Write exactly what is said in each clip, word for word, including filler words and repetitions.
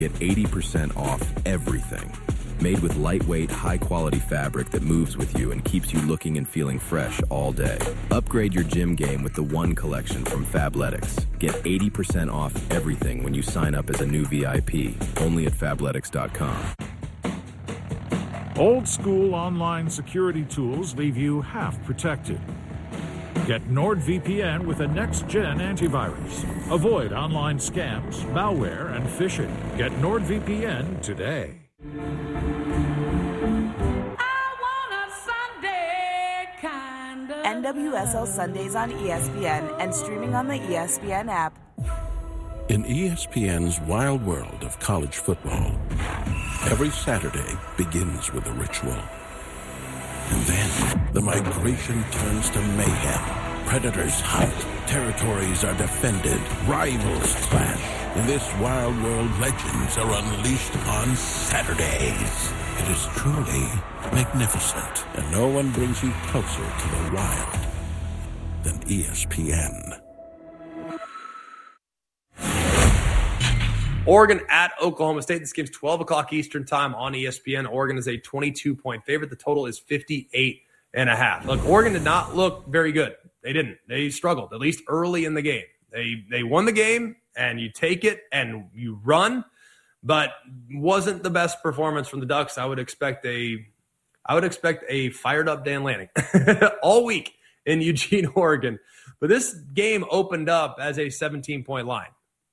Get eighty percent off everything. Made with lightweight, high-quality fabric that moves with you and keeps you looking and feeling fresh all day. Upgrade your gym game with the One Collection from Fabletics. Get eighty percent off everything when you sign up as a new V I P. Only at fabletics dot com. Old school online security tools leave you half protected. Get NordVPN with a next-gen antivirus. Avoid online scams, malware, and phishing. Get NordVPN today. N W S L Sundays on E S P N and streaming on the E S P N app. In E S P N's wild world of college football, every Saturday begins with a ritual. And then the migration turns to mayhem. Predators hunt, territories are defended, rivals clash. In this wild world, legends are unleashed on Saturdays. It is truly magnificent, and no one brings you closer to the wild than E S P N. Oregon at Oklahoma State. This game's twelve o'clock Eastern time on E S P N. Oregon is a twenty-two point favorite. The total is fifty-eight and a half. Look, Oregon did not look very good. They didn't. They struggled, at least early in the game. They they won the game, and you take it and you run, but wasn't the best performance from the Ducks. I would expect a I would expect a fired up Dan Lanning all week in Eugene, Oregon. But this game opened up as a seventeen point line.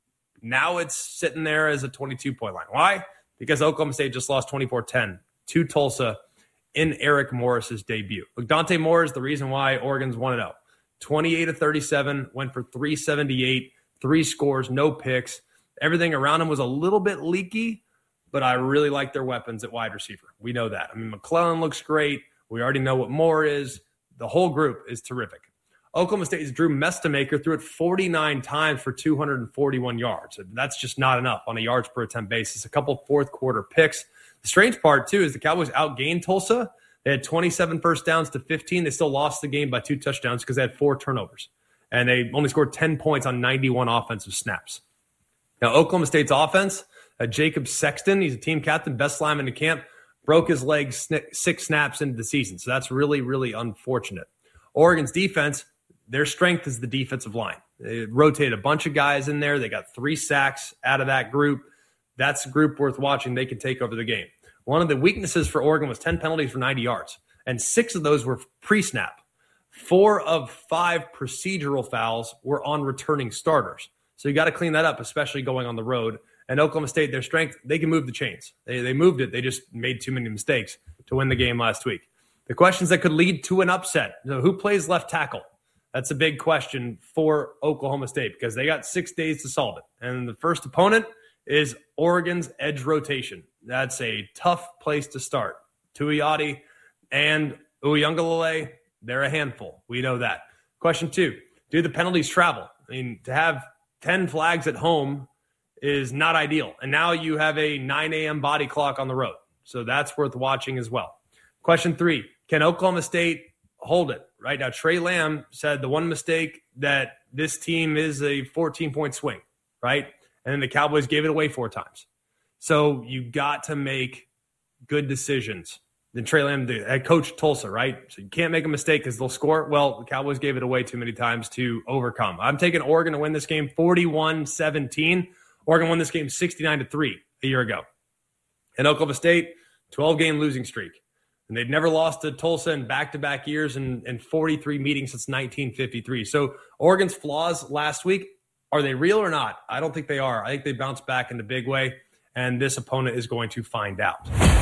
Now it's sitting there as a twenty-two point line. Why? Because Oklahoma State just lost twenty-four ten to Tulsa in Eric Morris's debut. Look, Dante Moore is the reason why Oregon's one and oh. twenty-eight of thirty-seven, went for three seventy-eight, three scores, no picks. Everything around him was a little bit leaky, but I really like their weapons at wide receiver. We know that. I mean, McClellan looks great. We already know what Moore is. The whole group is terrific. Oklahoma State's Drew Mestamaker threw it forty-nine times for two hundred forty-one yards. That's just not enough on a yards per attempt basis. A couple fourth quarter picks. The strange part, too, is the Cowboys outgained Tulsa. They had twenty-seven first downs to fifteen. They still lost the game by two touchdowns because they had four turnovers. And they only scored ten points on ninety-one offensive snaps. Now, Oklahoma State's offense, uh, Jacob Sexton, he's a team captain, best lineman in camp, broke his leg sn- six snaps into the season. So that's really, really unfortunate. Oregon's defense, their strength is the defensive line. They rotated a bunch of guys in there. They got three sacks out of that group. That's a group worth watching. They can take over the game. One of the weaknesses for Oregon was ten penalties for ninety yards, and six of those were pre-snap. Four of five procedural fouls were on returning starters. So you got to clean that up, especially going on the road. And Oklahoma State, their strength, they can move the chains. They, they moved it. They just made too many mistakes to win the game last week. The questions that could lead to an upset. So who plays left tackle? That's a big question for Oklahoma State because they got six days to solve it. And the first opponent is Oregon's edge rotation. That's a tough place to start. Tuioti and Uiagalelei, they're a handful. We know that. Question two, do the penalties travel? I mean, to have ten flags at home is not ideal. And now you have a nine a.m. body clock on the road. So that's worth watching as well. Question three, can Oklahoma State hold it? Right now, Trey Lamb said the one mistake that this team is a fourteen-point swing, right? And then the Cowboys gave it away four times. So you got to make good decisions. Then Trey Lamb, the head coach Tulsa, right? So you can't make a mistake because they'll score. Well, the Cowboys gave it away too many times to overcome. I'm taking Oregon to win this game forty-one seventeen. Oregon won this game sixty-nine to three a year ago. And Oklahoma State, twelve-game losing streak. And they've never lost to Tulsa in back-to-back years and, and forty-three meetings since nineteen fifty-three. So Oregon's flaws last week, are they real or not? I don't think they are. I think they bounced back in a big way, and this opponent is going to find out.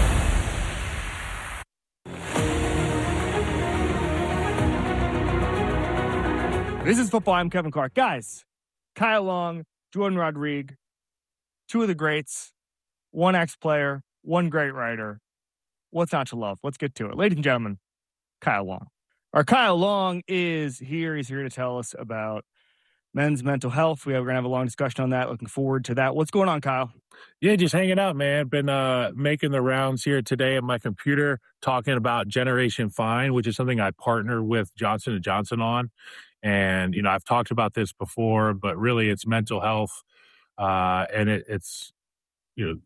This is football. I'm Kevin Clark. Guys, Kyle Long, Jordan Rodriguez, two of the greats, one ex-player, one great writer. What's not to love? Let's get to it. Ladies and gentlemen, Kyle Long. Our Kyle Long is here. He's here to tell us about men's mental health. We are going to have a long discussion on that. Looking forward to that. What's going on, Kyle? Yeah, just hanging out, man. Been uh, making the rounds here today on my computer, talking about Generation Fine, which is something I partner with Johnson and Johnson on. And, you know, I've talked about this before, but really it's mental health. Uh, and it, it's you know,